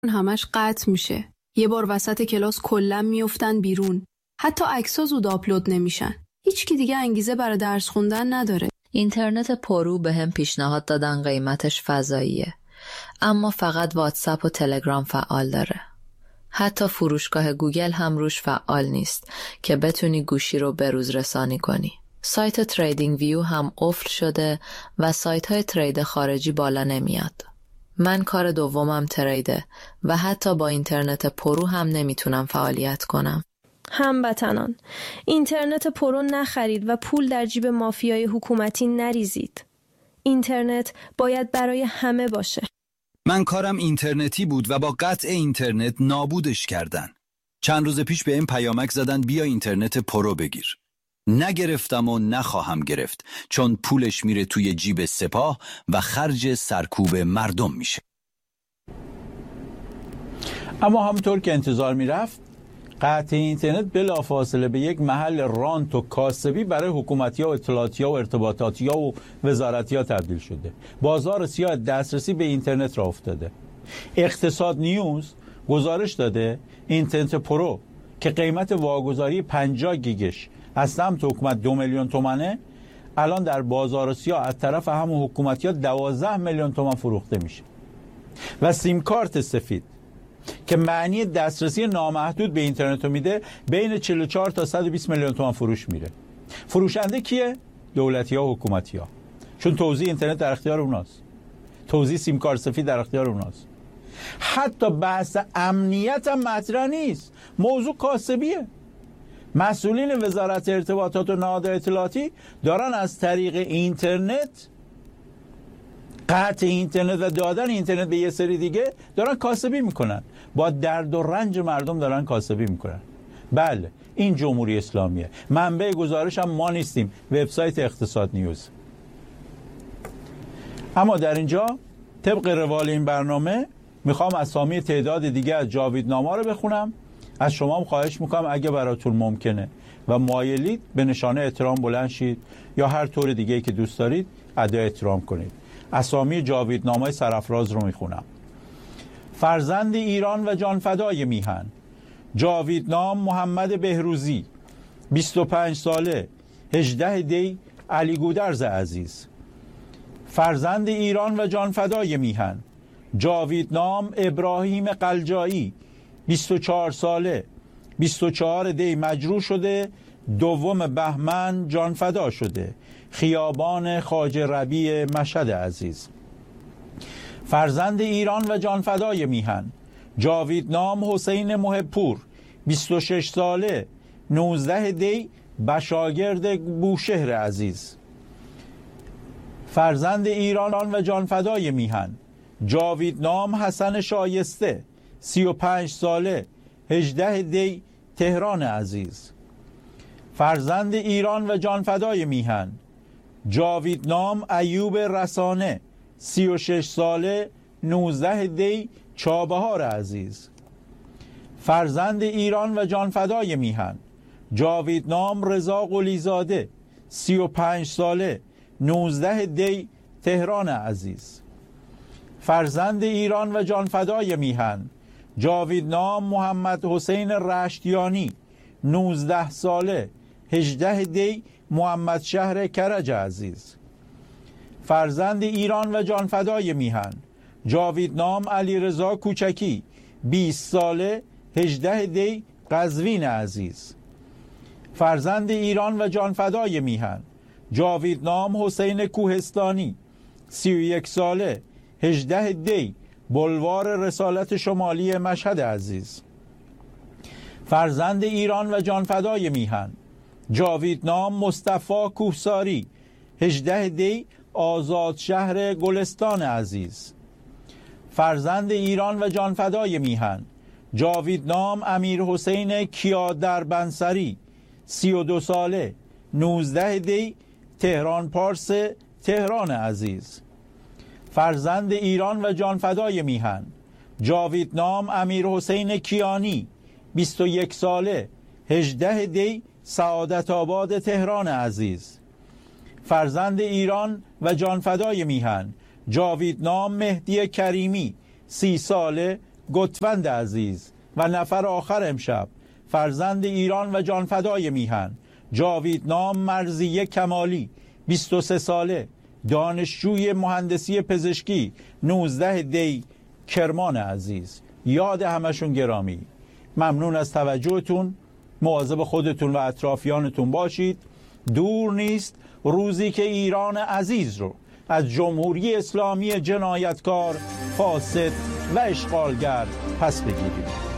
همش قطع میشه. یه بار وسط کلاس کلاً میافتن بیرون. حتی عکس‌ها زود آپلود نمیشن. هیچکی دیگه انگیزه برای درس خوندن نداره. اینترنت پرو به هم پیشنهاد دادن قیمتش فضاییه. اما فقط واتساپ و تلگرام فعال داره. حتی فروشگاه گوگل هم روش فعال نیست که بتونی گوشی رو بروز رسانی کنی. سایت تریدینگ ویو هم قفل شده و سایت های ترید خارجی بالا نمیاد. من کار دومم تریده و حتی با اینترنت پرو هم نمیتونم فعالیت کنم. هموطنان، اینترنت پرو نخرید و پول در جیب مافیای حکومتی نریزید. اینترنت باید برای همه باشه. من کارم اینترنتی بود و با قطع اینترنت نابودش کردن. چند روز پیش به این پیامک زدن بیا اینترنت پرو بگیر. نگرفتم و نخواهم گرفت چون پولش میره توی جیب سپاه و خرج سرکوب مردم میشه. اما همونطور که انتظار میرفت قطع اینترنت بلافاصله به یک محل رانت و کاسبی برای حکومتی‌ها و اطلاعاتی‌ها و ارتباطاتی‌ها و وزارتی‌ها تبدیل شده. بازار سیاه دسترسی به اینترنت را افتاده. اقتصاد نیوز گزارش داده اینترنت پرو که قیمت واگذاری 50 گیگش از سمت حکومت 2 میلیون تومنه، الان در بازار سیاه از طرف همون حکومتی‌ها 12 میلیون تومان فروخته میشه. و سیم کارت سفید که معنی دسترسی نامحدود به اینترنت رو میده بین 44 تا 120 میلیون تومان فروش میره. فروشنده کیه؟ دولتی‌ها و حکومتی‌ها. چون توزیع اینترنت در اختیار اوناست. توزیع سیم کارت سفید در اختیار اوناست. حتی بحث امنیت هم مطرح نیست. موضوع کاسبیه. مسئولین وزارت ارتباطات و نهادهای اطلاعاتی دارن از طریق اینترنت، قطع اینترنت و دادن اینترنت به یه سری دیگه دارن کاسبی میکنن. با درد و رنج مردم دارن کاسبی میکنن. بله، این جمهوری اسلامیه. منبع گزارش هم ما نیستیم، وبسایت اقتصاد نیوز. اما در اینجا طبق روال این برنامه میخوام اسامی تعداد دیگه از جاویدنامه‌ها رو بخونم. از شما هم خواهش میکنم اگه براتون ممکنه و مایلید به نشانه احترام بلند شید یا هر طور دیگه‌ای که دوست دارید ادای احترام کنید. اسامی جاویدنامه‌های سرافراز رو میخونم. فرزند ایران و جانفدای میهن، جاویدنام محمد بهروزی، 25 ساله، 18 دی، علی گودرز عزیز. فرزند ایران و جانفدای میهن، جاویدنام ابراهیم قلجایی، 24 ساله، 24 دی مجروح شده، 2 بهمن جانفدا شده، خیابان خواجه ربیع مشهد عزیز. فرزند ایران و جانفدای میهن، جاویدنام حسین محبپور، 26 ساله، 19 دی، بشاگرد بوشهر عزیز. فرزند ایران و جانفدای میهن، جاویدنام حسن شایسته، 35 ساله، 18 دی، تهران عزیز. فرزند ایران و جانفدای میهن، جاویدنام ایوب رسانه، 36 ساله، 19 دی، چابهار عزیز. فرزند ایران و جانفدای میهن، جاویدنام رضا قلیزاده، 35 ساله، 19 دی، تهران عزیز. فرزند ایران و جانفدای میهن، جاویدنام محمد حسین رشتیانی، 19 ساله، 18 دی، محمد شهر کرج عزیز. فرزند ایران و جانفدای میهن، جاویدنام علیرضا کوچکی، 20 ساله، 18 دی، قزوین عزیز. فرزند ایران و جانفدای میهن، جاویدنام حسین کوهستانی، 31 ساله، 18 دی، بلوار رسالت شمالی مشهد عزیز. فرزند ایران و جانفدای میهن، جاویدنام مصطفی کوهساری، 18 دی، آزاد شهر گلستان عزیز. فرزند ایران و جانفدای میهن، جاویدنام امیر حسین کیا دربنسری، 32 ساله، 19 دی، تهران پارس تهران عزیز. فرزند ایران و جانفدای میهن، جاویدنام امیر حسین کیانی، 21 ساله، 18 دی، سعادت آباد تهران عزیز. فرزند ایران و جانفدای میهن، جاویدنام مهدی کریمی، 30 ساله، گتوند عزیز و نفر آخر امشب، فرزند ایران و جانفدای میهن، جاویدنام مرزیه کمالی، 23 ساله، دانشجوی مهندسی پزشکی، 19 دی، کرمان عزیز. یاد همشون گرامی. ممنون از توجهتون. مواظب خودتون و اطرافیانتون باشید. دور نیست روزی که ایران عزیز رو از جمهوری اسلامی جنایتکار، فاسد و اشغالگر پس بگیرید.